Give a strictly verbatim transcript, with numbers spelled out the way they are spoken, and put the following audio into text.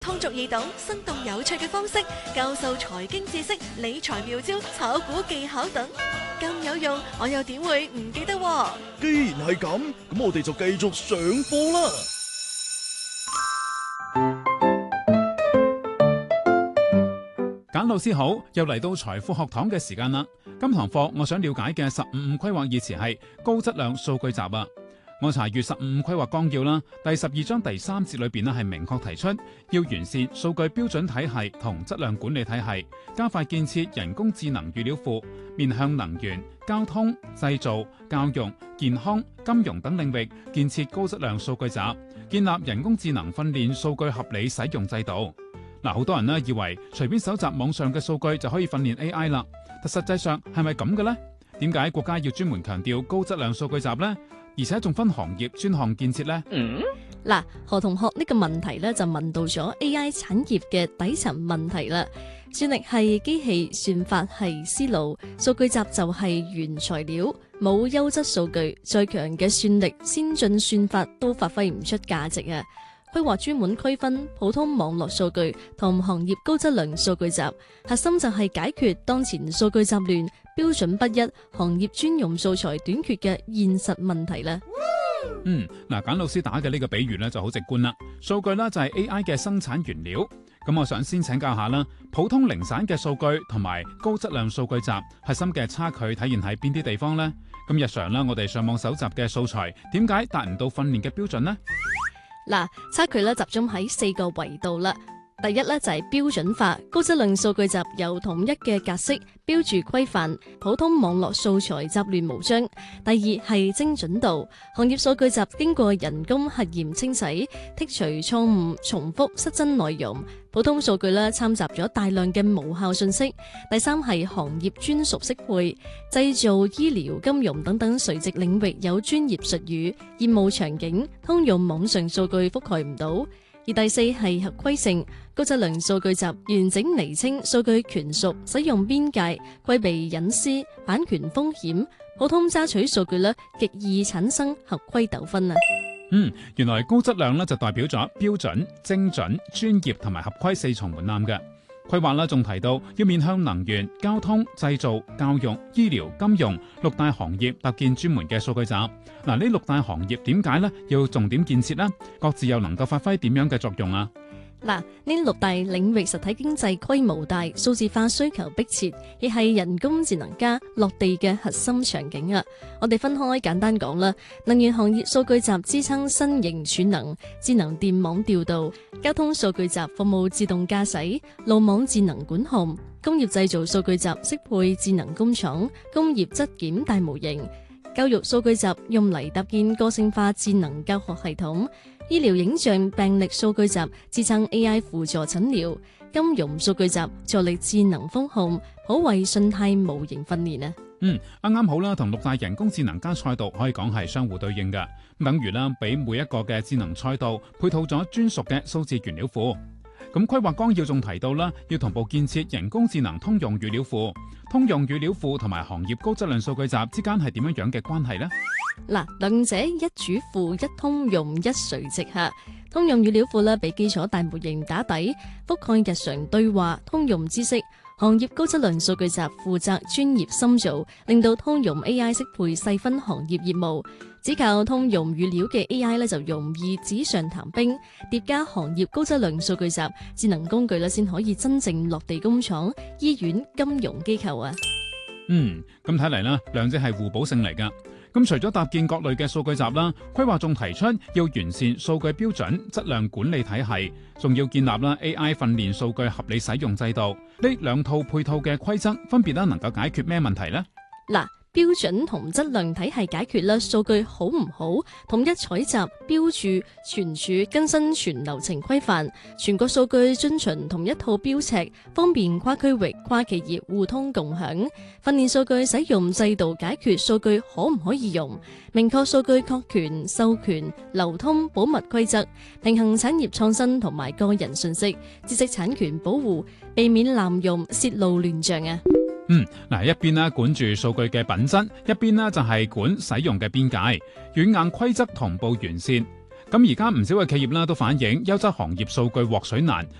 通俗易懂、生動有趣嘅方式教授財經知識、理財妙招、炒股技巧等，咁有用，我又點會唔記得喎？ 既然係咁，咁我哋就繼續上課啦。 簡老師好，又嚟到財富學堂嘅時間啦。今堂課我想了解嘅十五五規劃意詞係高質量數據集啊。我查閱十五五規劃綱要啦，第十二章第三節裏邊咧係明確提出，要完善數據標準體系同質量管理體系，加快建設人工智能語料庫，面向能源、交通、製造、教育、健康、金融等領域，建設高質量數據集，建立人工智能訓練數據合理使用制度。嗱，好多人咧以為隨便搜集網上嘅數據就可以訓練 A I 啦，但實際上係咪咁嘅呢？點解國家要專門強調高質量數據集呢？而且仲分行業專項建設呢？ 嗱、嗯，何同學呢個問題咧就問到咗 A I 產業嘅底層問題啦。算力係機器，算法係思路，數據集就係原材料。冇優質數據，再強嘅算力、先進算法都發揮唔出價值啊！規劃專門區分普通網絡數據同行業高質量數據集，核心就係解決當前數據集亂、標準不一、行業專用素材短缺嘅現實問題啦。 嗯，嗱，簡老師打嘅呢個比喻咧就好直觀啦。數據啦就係 A I 嘅生產原料。咁我想先請教下啦，普通零散嘅數據同埋高質量數據集核心嘅差距體現喺邊啲地方呢？咁日常啦，我哋上網搜集嘅素材，點解達唔到訓練嘅標準呢？ 嗱，差距咧集中喺四個維度啦。第一咧就係標準化，高質量數據集有統一嘅格式、標註規範，普通網絡素材雜亂無章。第二係精準度，行業數據集經過人工核驗清洗，剔除錯誤、重複、失真內容。普通數據咧摻雜咗大量嘅無效信息。第三係行業專屬適配，製造、醫療、金融等等垂直領域有專業術語，業務場景通用網上數據覆蓋唔到。而第四係合規性，高質量數據集完整釐清數據權屬、使用邊界，規避隱私、版權風險。普通揸取數據咧，極易產生合規糾紛啊！ 嗯，原來高質量咧就代表咗標準、精準、專業同埋合規四重門檻嘅。規劃啦，仲提到要面向能源、交通、製造、教育、醫療、金融六大行業搭建專門嘅數據集。嗱，呢六大行業點解咧要重點建設呢？各自又能夠發揮點樣嘅作用啊？ 嗱，呢六大領域實體經濟規模大，數字化需求迫切，亦係人工智能加落地嘅核心場景啊！我哋分開簡單講啦。能源行業數據集支撐新型儲能、智能電網調度；交通數據集服務自動駕駛、路網智能管控；工業製造數據集適配智能工廠、工業質檢大模型；教育數據集用嚟搭建個性化智能教學系統。醫療影像病歷數據集支撐 A I 輔助診療，金融數據集助力智能風控，可謂信貸模型訓練啊！ 嗯，啱啱好啦，同六大人工智能加賽道可以講係相互對應嘅，等於啦，俾每一個嘅智能賽道配套咗專屬嘅數字原料庫。咁規劃綱要仲提到啦，要同步建設人工智能通用語料庫。通用語料庫同埋行業高質量數據集之間係點樣樣嘅關係呢？ 嗱，兩者一主庫、一通用、一垂直下。通用語料庫咧，俾基礎大模型打底，覆蓋日常對話、通用知識。行業高質量數據集負責專業深造，令到通用 A I 適配細分行業業務。只靠通用語料嘅 A I 咧，就容易紙上談兵。疊加行業高質量數據集智能工具咧，先可以真正落地工廠、醫院、金融機構啊。 嗯，咁睇嚟啦，兩者係互補性嚟噶。咁除咗搭建各類嘅數據集啦，規劃仲提出要完善數據標準、質量管理體系，仲要建立啦 A I 訓練數據合理使用制度。呢兩套配套嘅規則，分別啦能夠解決咩問題呢？ 嗱，標準同質量體系解決啦，數據好唔好，統一採集、標註、存儲、更新全流程規範，全國數據遵循同一套標尺，方便跨區域、跨企業互通共享。訓練數據使用制度解決數據可唔可以用，明確數據確權、授權、流通、保密規則，平衡產業創新同埋個人信息、知識產權保護，避免濫用、泄露亂象啊！ 嗯，嗱，一邊啦管住數據嘅品質，一邊啦就係管使用嘅邊界，軟硬規則同步完善。 咁而家唔少嘅企業啦都反映優質行業數據獲取難，